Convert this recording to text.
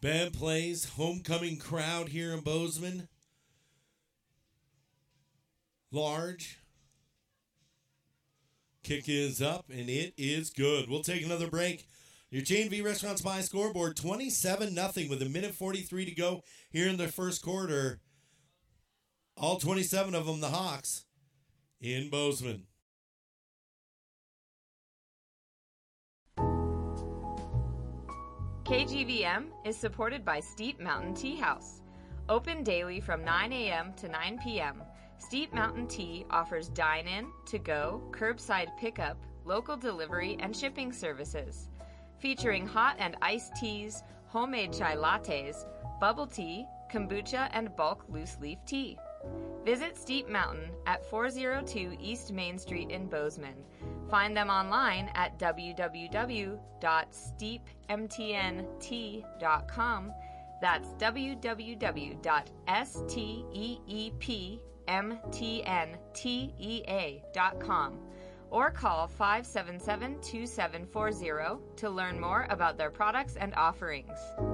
Band plays, homecoming crowd here in Bozeman. Large. Kick is up, and it is good. We'll take another break. Your J&V Restaurants by scoreboard, 27-0 with 1:43 to go here in the first quarter. All 27 of them, the Hawks, in Bozeman. KGVM is supported by Steep Mountain Tea House. Open daily from 9 a.m. to 9 p.m., Steep Mountain Tea offers dine-in, to-go, curbside pickup, local delivery, and shipping services. Featuring hot and iced teas, homemade chai lattes, bubble tea, kombucha, and bulk loose-leaf tea. Visit Steep Mountain at 402 East Main Street in Bozeman. Find them online at www.steepmtnt.com. That's www.steepmtntea.com. Or call 577-2740 to learn more about their products and offerings.